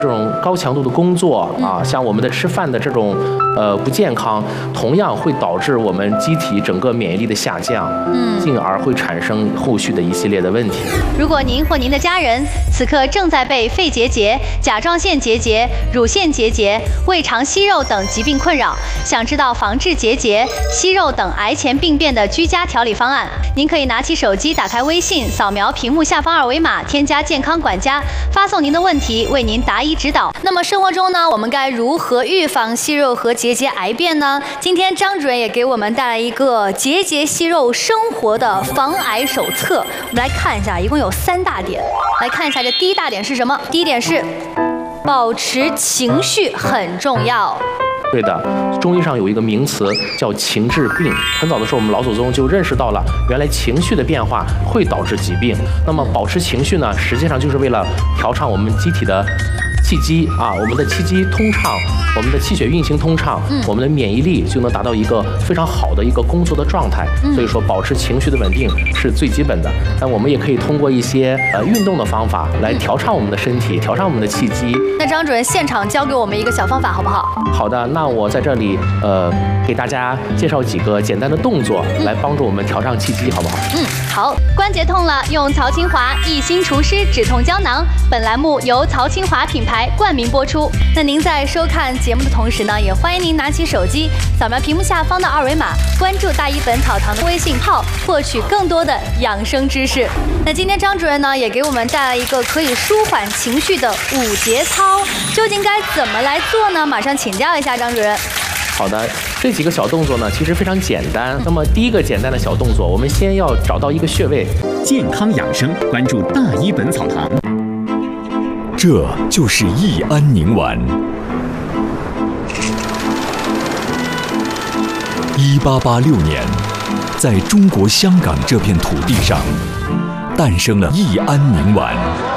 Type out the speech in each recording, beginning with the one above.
这种高强度的工作啊，像我们的吃饭的这种不健康，同样会导致我们机体整个免疫力的下降，进而会产生后续的一系列的问题。 如果您或您的家人此刻正在被肺结节、甲状腺结节、乳腺结节、胃肠息肉等疾病困扰，想知道防治结节、息肉等癌前病变的居家调理方案，您可以拿起手机，打开微信，扫描屏幕下方二维码，添加健康管家，发送您的问题，为您答疑指导。那么生活中呢，我们该如何预防息肉和结节癌变呢？今天张主任也给我们带来一个结节息肉生活的防癌手册，我们来看一下，一共有3大点。来看一下，这第一大点是什么？第一点是保持情绪很重要。 对的，中医上有一个名词叫情志病。很早的时候，我们老祖宗就认识到了，原来情绪的变化会导致疾病。那么保持情绪呢，实际上就是为了调畅我们机体的气机啊，我们的气机通畅，我们的气血运行通畅，我们的免疫力就能达到一个非常好的一个工作的状态。所以说，保持情绪的稳定是最基本的。但我们也可以通过一些运动的方法来调畅我们的身体，调畅我们的气机。 那张主任现场教给我们一个小方法，好不好？ 好的，那我在这里给大家介绍几个简单的动作，来帮助我们调畅气机，好不好？ 好。关节痛了，用曹清华益心除湿止痛胶囊。本栏目由曹清华品牌冠名播出。那您在收看节目的同时呢，也欢迎您拿起手机，扫描屏幕下方的二维码，关注大医本草堂的微信号，获取更多的养生知识。那今天张主任呢，也给我们带来一个可以舒缓情绪的5节操，究竟该怎么来做呢？马上请教一下张主任。 好的，这几个小动作呢，其实非常简单。那么第一个简单的小动作，我们先要找到一个穴位， 健康养生，关注大医本草堂。 这就是益安宁丸。1886年，在中国香港这片土地上，诞生了益安宁丸，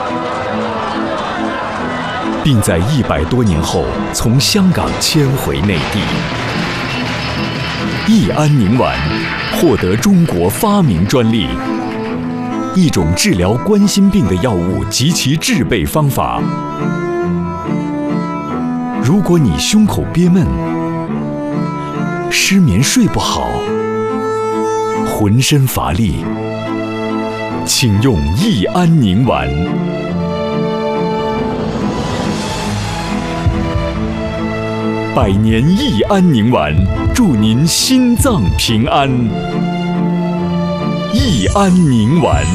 并在100多年后从香港迁回内地。益安宁丸获得中国发明专利，一种治疗冠心病的药物及其制备方法。如果你胸口憋闷、失眠睡不好、浑身乏力，请用益安宁丸。百年益安宁丸，祝您心脏平安。益安宁丸。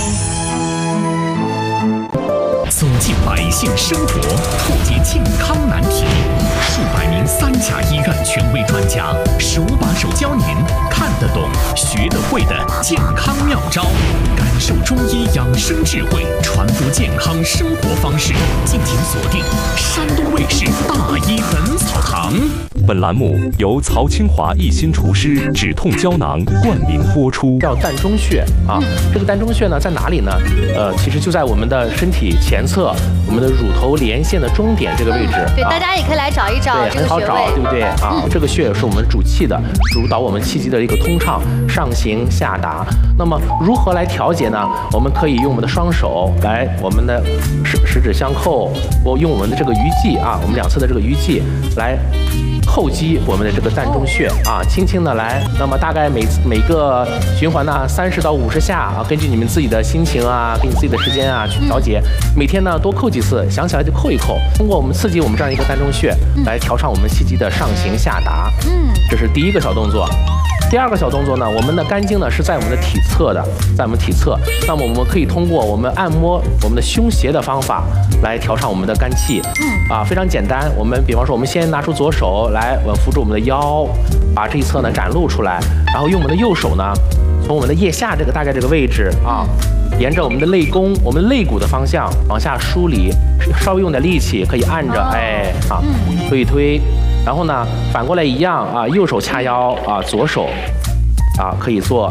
走进百姓生活，破解健康难题。数百名3甲医院权威专家，手把手教您看得懂、学得会的健康妙招，感受中医养生智慧，传播健康生活方式。敬请锁定山东卫视大医本草堂。 本栏目由曹清华益心除湿止痛胶囊冠名播出。 叫膻中穴啊，这个膻中穴呢在哪里呢？其实就在我们的身体前侧，我们的乳头连线的中点这个位置。 对，大家也可以来找一找这个穴位， 很好找，对不对啊？这个穴是我们主气的，主导我们气机的一个通畅，上行下达。那么如何来调节呢？我们可以用我们的双手来，我们的十指相扣，用我们的这个鱼际啊，我们2侧的这个鱼际来叩击我们的这个膻中穴啊，轻轻的来。那么大概每个循环呢30到50下啊，根据你们自己的心情啊，根据自己的时间啊去调节。每天呢多叩几次，想起来就叩一叩。通过我们刺激我们这样一个膻中穴，来调畅我们气机的上行下达。这是第一个小动作。第二个小动作呢，我们的肝经呢是在我们的体侧的，在我们体侧。那么我们可以通过我们按摩我们的胸胁的方法来调畅我们的肝气。非常简单。我们比方说，我们先拿出左手来稳扶住我们的腰，把这一侧呢展露出来，然后用我们的右手呢，从我们的腋下这个大概这个位置啊，沿着我们的肋弓、我们肋骨的方向往下梳理，稍微用点力气，可以按着，推一推。然后呢，反过来一样啊，右手掐腰啊，左手啊可以做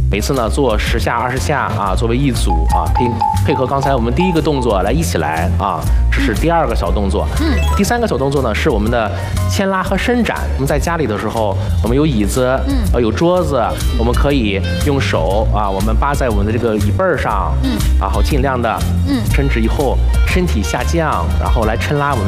每次呢做10下、20下啊，作为一组啊，配合刚才我们第一个动作来一起来啊，这是第2个小动作。第3个小动作呢是我们的牵拉和伸展。我们在家里的时候，我们有椅子，有桌子，我们可以用手啊，我们扒在我们的这个椅背上，然后尽量的伸直以后，身体下降，然后来抻拉我们